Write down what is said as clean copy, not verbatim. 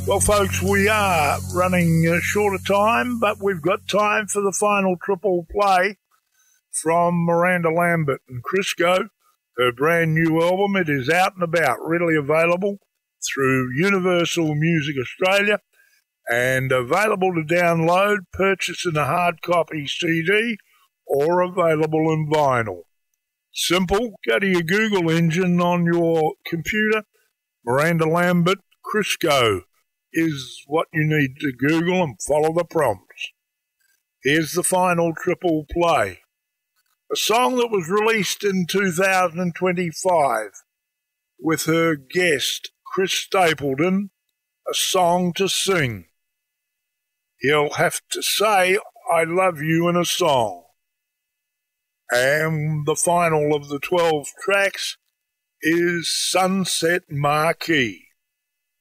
Well, folks, we are running short of time, but we've got time for the final triple play from Miranda Lambert and Crisco. Her brand new album, it is out and about, readily available through Universal Music Australia and available to download, purchase in a hard copy CD or available in vinyl. Simple, go to your Google engine on your computer. Miranda Lambert, Crisco is what you need to Google and follow the prompts. Here's the final triple play. A song that was released in 2025 with her guest, Chris Stapleton, A Song to Sing. He'll have to say, I love you in a song. And the final of the 12 tracks is Sunset Marquee.